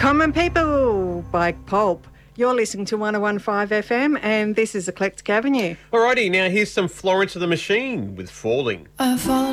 Common People by Pulp. You're listening to 101.5 FM and this is Eclectic Avenue. Alrighty, now here's some Florence and the Machine with Falling. I fall